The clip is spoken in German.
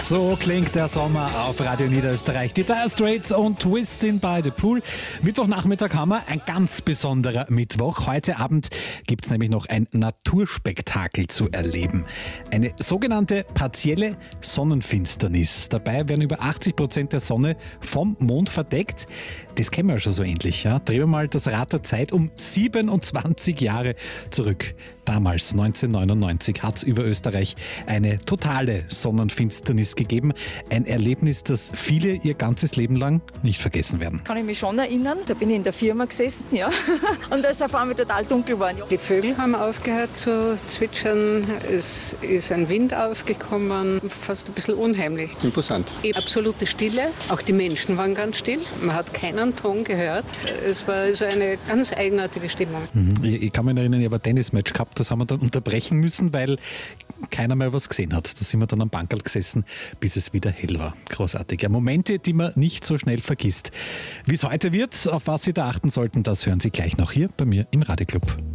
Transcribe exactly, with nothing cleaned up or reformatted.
So klingt der Sommer auf Radio Niederösterreich. Die Dire Straits und Twisting by the Pool. Mittwochnachmittag haben wir ein ganz besonderer Mittwoch. Heute Abend gibt es nämlich noch ein Naturspektakel zu erleben. Eine sogenannte partielle Sonnenfinsternis. Dabei werden über achtzig Prozent der Sonne vom Mond verdeckt. Das kennen wir ja schon so ähnlich. Ja? Drehen wir mal das Rad der Zeit um siebenundzwanzig Jahre zurück. Damals, neunzehnhundertneunundneunzig, hat es über Österreich eine totale Sonnenfinsternis gegeben. Ein Erlebnis, das viele ihr ganzes Leben lang nicht vergessen werden. Kann ich mich schon erinnern. Da bin ich in der Firma gesessen, ja. Und da ist auf einmal total dunkel geworden. Die Vögel haben aufgehört zu zwitschern. Es ist ein Wind aufgekommen. Fast ein bisschen unheimlich. Imposant. Absolute Stille. Auch die Menschen waren ganz still. Man hat keinen Ton gehört. Es war so eine ganz eigenartige Stimmung. Mhm. Ich, ich kann mich erinnern, ich habe ein Tennismatch gehabt. Das haben wir dann unterbrechen müssen, weil keiner mehr was gesehen hat. Da sind wir dann am Bankerl gesessen, bis es wieder hell war. Großartig. Ja, Momente, die man nicht so schnell vergisst. Wie es heute wird, auf was Sie da achten sollten, das hören Sie gleich noch hier bei mir im Radioklub.